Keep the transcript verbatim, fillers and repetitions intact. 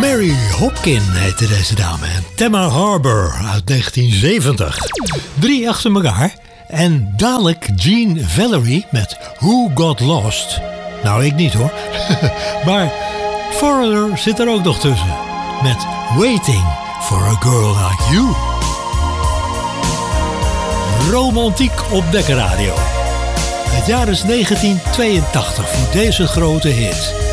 Mary Hopkin heette deze dame en Tamma Harbor uit negentien zeventig. Drie achter elkaar en dadelijk Gene Valerie met Who Got Lost. Nou, ik niet hoor. Maar Foreigner zit er ook nog tussen met Waiting for a Girl Like You. Romantiek op Dekkerradio. Het jaar is negentien tweeëntachtig voor deze grote hit.